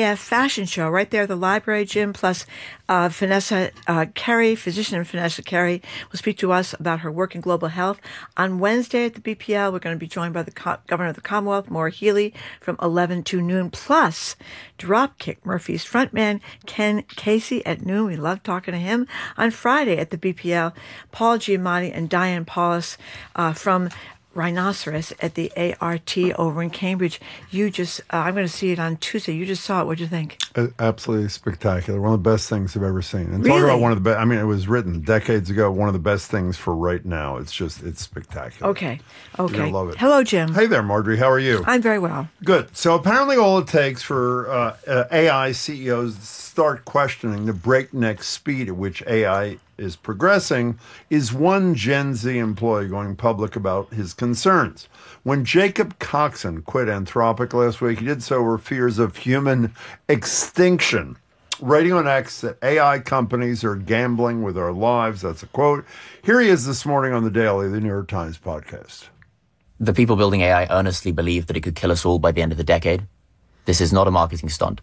AF fashion show right there at the library, Jim, plus Vanessa Carey, physician Vanessa Carey, will speak to us about her work in global health. On Wednesday at the BPL, we're going to be joined by the Governor of the Commonwealth, Maura Healey, from 11 to noon, plus Dropkick Murphys frontman Ken Casey at noon. We love talking to him. On Friday at the BPL, Paul Giamatti and Diane Paulus from Rhinoceros at the ART over in Cambridge. You just, I'm going to see it on Tuesday. You just saw it. What'd you think? Absolutely spectacular. One of the best things I've ever seen. And really? Talk about one of the best. I mean, it was written decades ago. One of the best things for right now. It's spectacular. Okay. You're going to love it. Hello, Jim. Hey there, Marjorie. How are you? I'm very well. Good. So apparently all it takes for AI CEOs to start questioning the breakneck speed at which AI is progressing is one Gen Z employee going public about his concerns. When Jacob Coxon quit Anthropic last week, he did so over fears of human extinction, writing on X that AI companies are gambling with our lives. That's a quote. Here he is this morning on The Daily, the New York Times podcast. The people building AI earnestly believe that it could kill us all by the end of the decade. This is not a marketing stunt.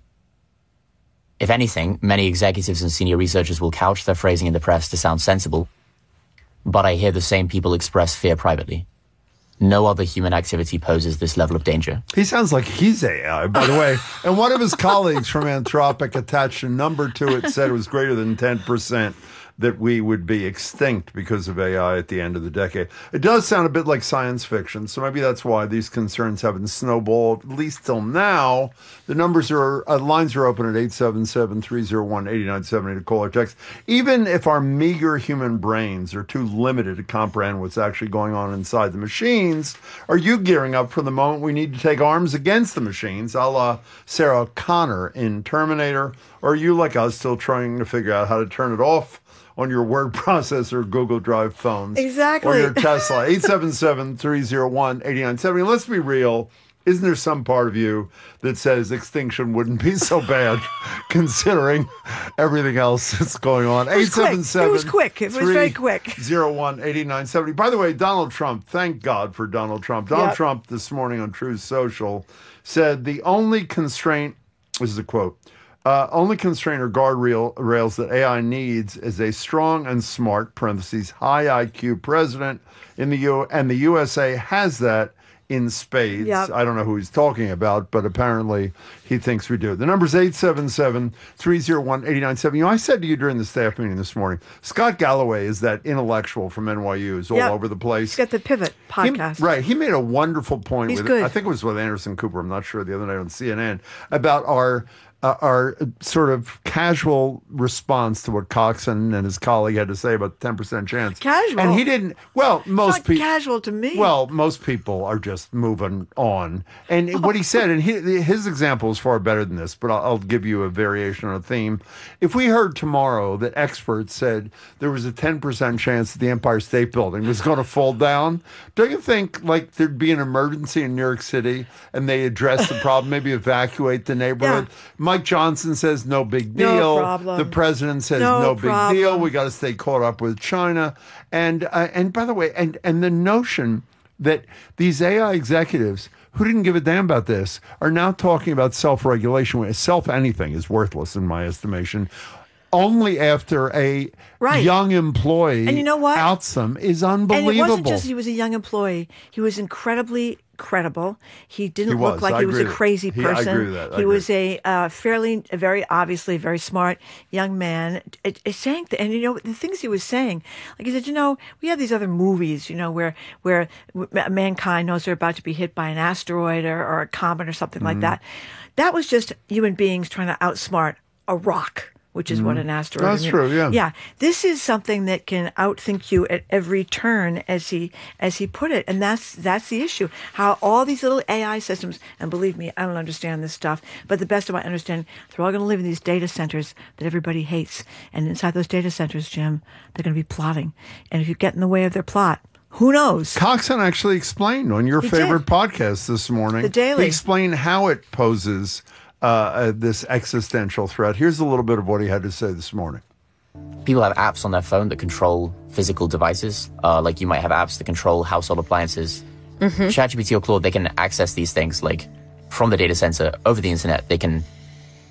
If anything, many executives and senior researchers will couch their phrasing in the press to sound sensible, but I hear the same people express fear privately. No other human activity poses this level of danger. He sounds like he's AI, by the way. And one of his colleagues from Anthropic attached a number to it, said it was greater than 10% that we would be extinct because of AI at the end of the decade. It does sound a bit like science fiction, so maybe that's why these concerns haven't snowballed, at least till now. The lines are open at 877-301-8970 to call or text. Even if our meager human brains are too limited to comprehend what's actually going on inside the machines, are you gearing up for the moment we need to take arms against the machines, a la Sarah Connor in Terminator? Or are you, like us, still trying to figure out how to turn it off on your word processor, Google Drive phones? Exactly. Or your Tesla. 877-301-8970. Let's be real. Isn't there some part of you that says extinction wouldn't be so bad considering everything else that's going on? 877. It was quick. It was very quick. 301-8970. By the way, Donald Trump, thank God for Donald Trump. Donald Trump this morning on Truth Social said the only constraint, this is a quote, only constraint or guardrails that AI needs is a strong and smart, parentheses, high IQ president in the and the USA has that in spades. Yep. I don't know who he's talking about, but apparently he thinks we do. The number's 877-301-8970. You know, I said to you during the staff meeting this morning, Scott Galloway is that intellectual from NYU, is all over the place. He's got the Pivot podcast. Right. He made a wonderful point. He's good. I think it was with Anderson Cooper, I'm not sure, the other night on CNN, about our sort of casual response to what Coxon and his colleague had to say about the 10% chance. Casual? And he didn't, well, most people. Casual to me. Well, most people are just moving on. And what he said, and his example is far better than this, but I'll give you a variation on a theme. If we heard tomorrow that experts said there was a 10% chance that the Empire State Building was going to fall down, don't you think like there'd be an emergency in New York City and they address the problem, maybe evacuate the neighborhood? Yeah. Mike Johnson says no big deal. No problem. The president says no big deal. We got to stay caught up with China. And by the way, and the notion that these AI executives who didn't give a damn about this are now talking about self-regulation. Anything is worthless in my estimation. Only after a young employee and you know what? outs them is unbelievable. And it wasn't just he was a young employee. He was incredibly credible. He didn't look like he was a crazy person. I agree with that. He was a very obviously very smart young man. Saying and you know the things he was saying, like he said, you know, we have these other movies, you know, where mankind knows they're about to be hit by an asteroid or a comet or something like that. That was just human beings trying to outsmart a rock, which is what an asteroid is. That's true, yeah. Yeah. This is something that can outthink you at every turn, as he put it. And that's the issue. How all these little AI systems, and believe me, I don't understand this stuff, but the best of my understanding, they're all going to live in these data centers that everybody hates. And inside those data centers, Jim, they're going to be plotting. And if you get in the way of their plot, who knows? Coxon actually explained on your favorite podcast this morning. The Daily. He explained how it poses this existential threat. Here's a little bit of what he had to say this morning. People have apps on their phone that control physical devices. Like you might have apps that control household appliances. ChatGPT or Claude, they can access these things like from the data center over the internet. They can